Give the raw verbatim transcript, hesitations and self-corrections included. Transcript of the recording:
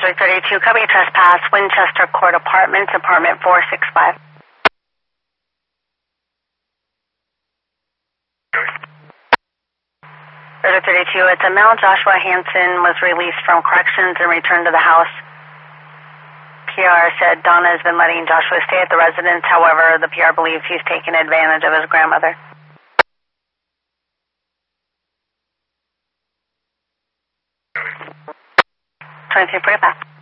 Brunswick thirty-two, copy trespass, Winchester Court Apartments, apartment four six five. Brunswick thirty-two, it's a male, Joshua Hanson, was released from corrections and returned to the house. P R said Donna has been letting Joshua stay at the residence. However, the P R believes he's taken advantage of his grandmother. twenty-three, forty-five.